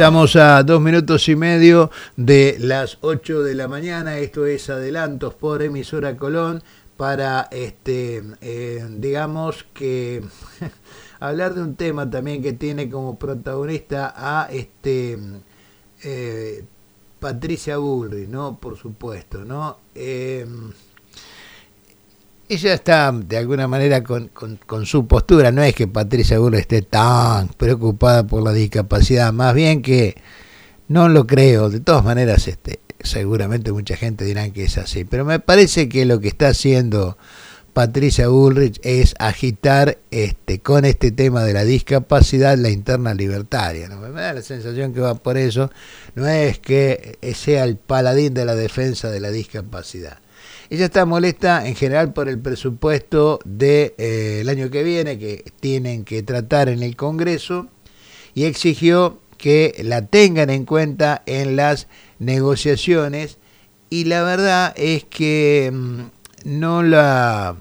Estamos a 2 minutos y medio de las 8 de la mañana. Esto es Adelantos por Emisora Colón para, digamos que, hablar de un tema también que tiene como protagonista a Patricia Bullrich, ¿no? Por supuesto, ¿no? Ella está de alguna manera con su postura. No es que Patricia Bullrich esté tan preocupada por la discapacidad, más bien que no lo creo. De todas maneras, seguramente mucha gente dirá que es así, pero me parece que lo que está haciendo Patricia Bullrich es agitar con este tema de la discapacidad la interna libertaria, ¿no? Me da la sensación que va por eso. No es que sea el paladín de la defensa de la discapacidad. Ella está molesta en general por el presupuesto del año que viene, que tienen que tratar en el Congreso, y exigió que la tengan en cuenta en las negociaciones, y la verdad es que no la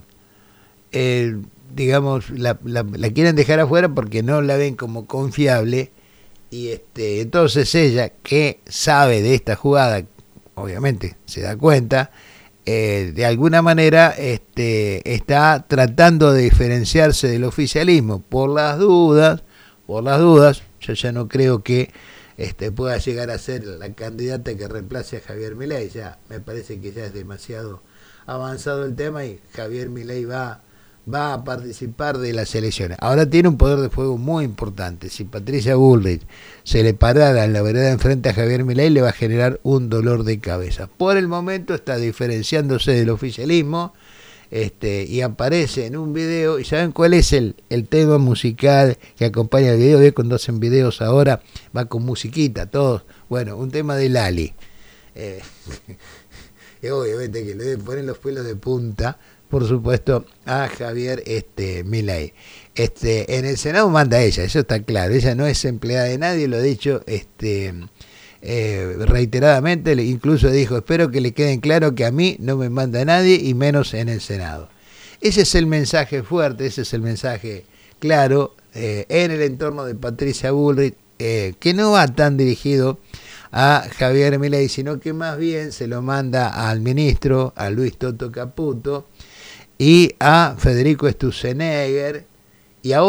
quieren dejar afuera porque no la ven como confiable, y entonces ella, que sabe de esta jugada, obviamente se da cuenta, de alguna manera está tratando de diferenciarse del oficialismo por las dudas. Yo ya no creo que pueda llegar a ser la candidata que reemplace a Javier Milei. Ya me parece que ya es demasiado avanzado el tema y Javier Milei va a participar de las elecciones. Ahora tiene un poder de fuego muy importante. Si Patricia Bullrich se le parara en la vereda enfrente a Javier Milei, le va a generar un dolor de cabeza. Por el momento está diferenciándose del oficialismo, y aparece en un video. ¿Y saben cuál es el tema musical que acompaña el video? Ve cuando hacen videos ahora, va con musiquita, todos. Bueno, un tema de Lali. Y obviamente que le deben poner los pelos de punta, por supuesto, a Javier Milei. En el Senado manda ella, eso está claro. Ella no es empleada de nadie, lo ha dicho reiteradamente. Incluso dijo: espero que le queden claro que a mí no me manda nadie, y menos en el Senado. Ese es el mensaje fuerte, ese es el mensaje claro en el entorno de Patricia Bullrich, que no va tan dirigido a Javier Milei, sino que más bien se lo manda al ministro, a Luis Toto Caputo, y a Federico Sturzenegger, y a